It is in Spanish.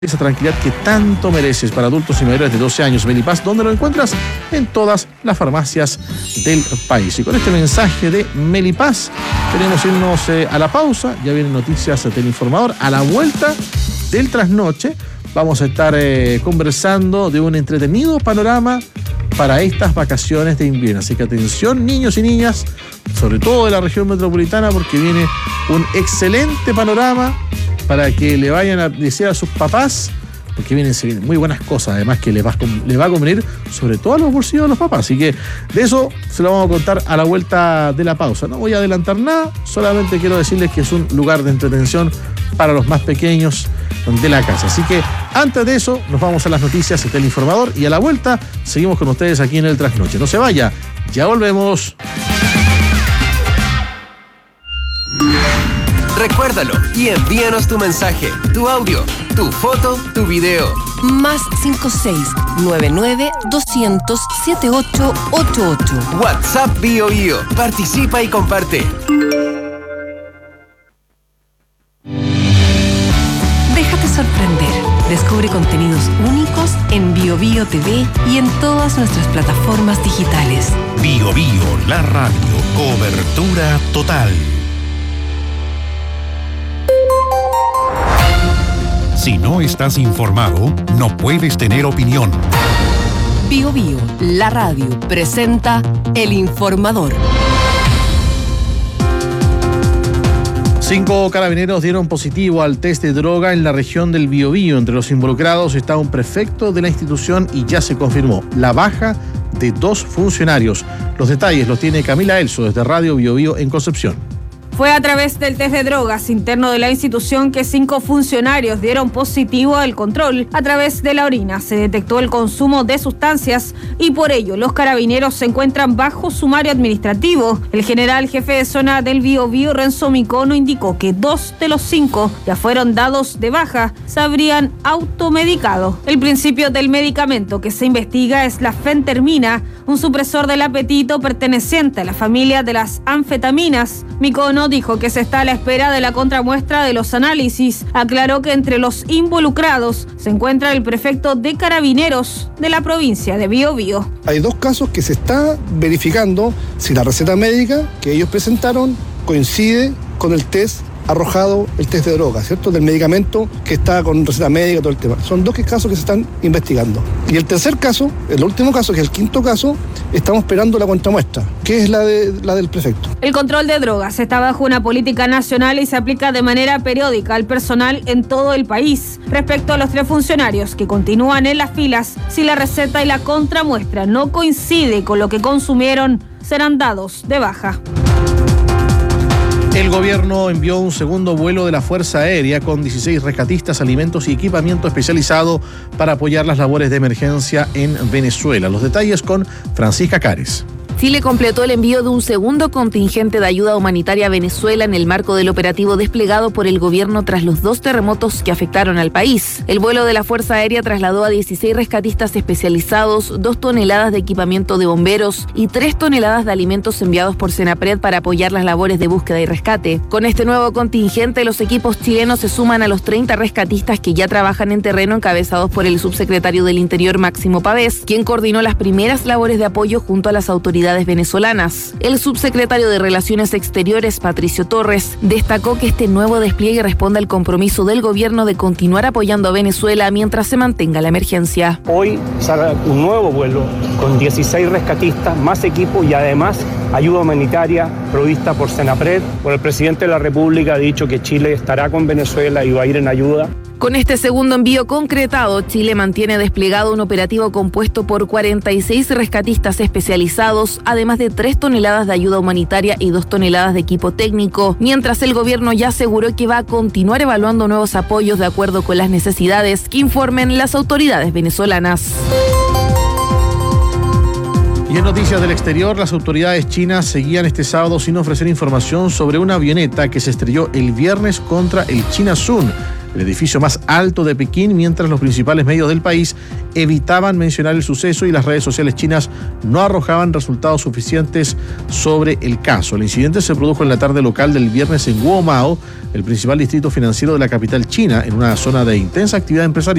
esa tranquilidad que tanto mereces para adultos y mayores de 12 años. Melipaz, donde lo encuentras en todas las farmacias del país. Y con este mensaje de Melipaz queremos irnos a la pausa. Ya vienen noticias del informador. A la vuelta del trasnoche vamos a estar conversando de un entretenido panorama para estas vacaciones de invierno. Así que atención, niños y niñas, sobre todo de la región metropolitana, porque viene un excelente panorama para que le vayan a decir a sus papás, porque se vienen muy buenas cosas, además que le va a convenir sobre todo a los bolsillos de los papás. Así que de eso se lo vamos a contar a la vuelta de la pausa. No voy a adelantar nada, solamente quiero decirles que es un lugar de entretención para los más pequeños de la casa. Así que antes de eso nos vamos a las noticias del informador y a la vuelta seguimos con ustedes aquí en el Trasnoche. No se vaya, ya volvemos. Recuérdalo y envíanos tu mensaje, tu audio, tu foto, tu video. Más 56-99-200-7888. WhatsApp BioBio. Participa y comparte. Déjate sorprender. Descubre contenidos únicos en BioBio TV y en todas nuestras plataformas digitales. BioBio, la radio. Cobertura total. Si no estás informado, no puedes tener opinión. BioBio, la radio, presenta El Informador. 5 carabineros dieron positivo al test de droga en la región del Biobío. Entre los involucrados está un prefecto de la institución y ya se confirmó la baja de 2 funcionarios. Los detalles los tiene Camila Elso desde Radio BioBio en Concepción. Fue a través del test de drogas interno de la institución que 5 funcionarios dieron positivo al control. A través de la orina se detectó el consumo de sustancias y por ello los carabineros se encuentran bajo sumario administrativo. El general jefe de zona del Biobío, Renzo Micono, indicó que 2 de los 5 ya fueron dados de baja, se habrían automedicado. El principio del medicamento que se investiga es la fentermina, un supresor del apetito perteneciente a la familia de las anfetaminas. Micono dijo que se está a la espera de la contramuestra de los análisis. Aclaró que entre los involucrados se encuentra el prefecto de Carabineros de la provincia de Biobío. Hay 2 casos que se está verificando si la receta médica que ellos presentaron coincide con el test arrojado, el test de droga, ¿cierto? Del medicamento que está con receta médica, todo el tema. Son 2 casos que se están investigando. Y el tercer caso, el último caso, que es el 5º caso, estamos esperando la contramuestra, que es la del prefecto. El control de drogas está bajo una política nacional y se aplica de manera periódica al personal en todo el país. Respecto a los 3 funcionarios que continúan en las filas, si la receta y la contramuestra no coincide con lo que consumieron, serán dados de baja. El gobierno envió un segundo vuelo de la Fuerza Aérea con 16 rescatistas, alimentos y equipamiento especializado para apoyar las labores de emergencia en Venezuela. Los detalles con Francisca Cares. Chile completó el envío de un segundo contingente de ayuda humanitaria a Venezuela en el marco del operativo desplegado por el gobierno tras los 2 terremotos que afectaron al país. El vuelo de la Fuerza Aérea trasladó a 16 rescatistas especializados, 2 toneladas de equipamiento de bomberos y 3 toneladas de alimentos enviados por Senapred para apoyar las labores de búsqueda y rescate. Con este nuevo contingente, los equipos chilenos se suman a los 30 rescatistas que ya trabajan en terreno, encabezados por el subsecretario del Interior, Máximo Pavés, quien coordinó las primeras labores de apoyo junto a las autoridades venezolanas. El subsecretario de Relaciones Exteriores, Patricio Torres, destacó que este nuevo despliegue responde al compromiso del gobierno de continuar apoyando a Venezuela mientras se mantenga la emergencia. Hoy sale un nuevo vuelo con 16 rescatistas, más equipo y además ayuda humanitaria provista por Senapred. Por el presidente de la República ha dicho que Chile estará con Venezuela y va a ir en ayuda. Con este segundo envío concretado, Chile mantiene desplegado un operativo compuesto por 46 rescatistas especializados, además de 3 toneladas de ayuda humanitaria y 2 toneladas de equipo técnico, mientras el gobierno ya aseguró que va a continuar evaluando nuevos apoyos de acuerdo con las necesidades que informen las autoridades venezolanas. Y en noticias del exterior, las autoridades chinas seguían este sábado sin ofrecer información sobre una avioneta que se estrelló el viernes contra el China Sun, el edificio más alto de Pekín, mientras los principales medios del país evitaban mencionar el suceso y las redes sociales chinas no arrojaban resultados suficientes sobre el caso. El incidente se produjo en la tarde local del viernes en Guomao, el principal distrito financiero de la capital china, en una zona de intensa actividad empresarial.